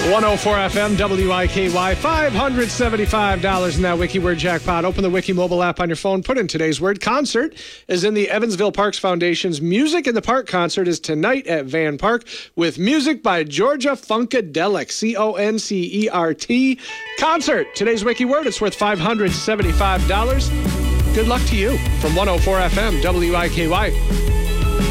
104 FM, WIKY, $575 in that Wiki Word jackpot. Open the Wiki mobile app on your phone, put in today's word. Concert is in the Evansville Parks Foundation's Music in the Park concert is tonight at Van Park with music by Georgia Funkadelic, CONCERT. Concert, today's Wiki Word, it's worth $575. Good luck to you from 104 FM, WIKY.